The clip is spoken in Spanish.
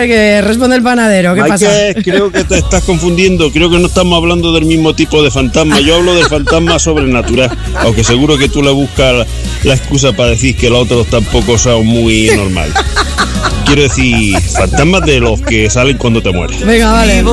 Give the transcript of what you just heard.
ver, que responde el panadero. ¿Qué pasa? Creo que te estás confundiendo. Creo que no estamos hablando del mismo tipo de fantasma. Yo hablo del fantasma sobrenatural. Aunque seguro que tú le buscas la excusa para decir que los otros tampoco son muy normales. Quiero decir, fantasmas de los que salen cuando te mueres. Venga, vale.